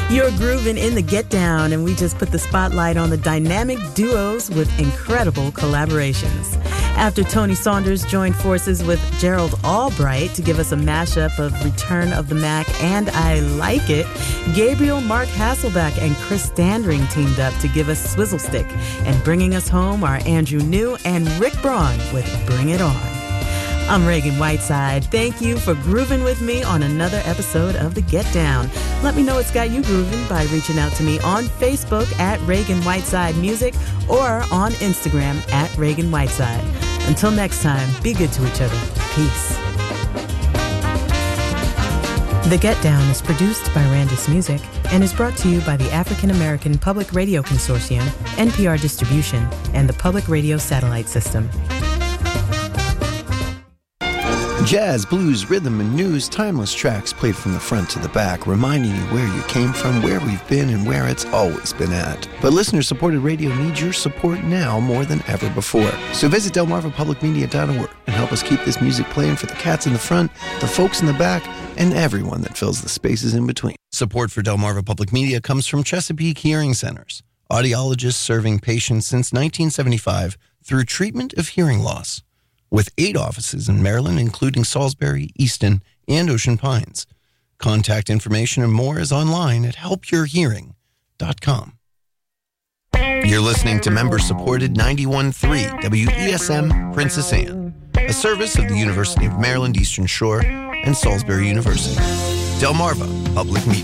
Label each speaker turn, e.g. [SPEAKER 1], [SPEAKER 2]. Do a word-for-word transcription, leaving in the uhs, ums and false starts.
[SPEAKER 1] You're grooving in the Get Down, and we just put the spotlight on the dynamic duos with incredible collaborations. After Tony Saunders joined forces with Gerald Albright to give us a mashup of Return of the Mac and I Like It, Gabriel Mark Hasselbeck and Chris Standring teamed up to give us Swizzle Stick, and bringing us home are Andrew New and Rick Braun with Bring It On. I'm Reagan Whiteside. Thank you for grooving with me on another episode of The Get Down. Let me know what's got you grooving by reaching out to me on Facebook at Reagan Whiteside Music or on Instagram at Reagan Whiteside. Until next time, be good to each other. Peace. The Get Down is produced by Randus Music and is brought to you by the African American Public Radio Consortium, N P R Distribution, and the Public Radio Satellite System.
[SPEAKER 2] Jazz, blues, rhythm, and news, timeless tracks played from the front to the back, reminding you where you came from, where we've been, and where it's always been at. But listener-supported radio needs your support now more than ever before. So visit delmarva public media dot org and help us keep this music playing for the cats in the front, the folks in the back, and everyone that fills the spaces in between. Support for Delmarva Public Media comes from Chesapeake Hearing Centers, audiologists serving patients since nineteen seventy-five through treatment of hearing loss. With eight offices in Maryland, including Salisbury, Easton, and Ocean Pines. Contact information and more is online at help your hearing dot com. You're listening to member-supported ninety-one point three W E S M Princess Anne, a service of the University of Maryland Eastern Shore and Salisbury University. Delmarva Public Media.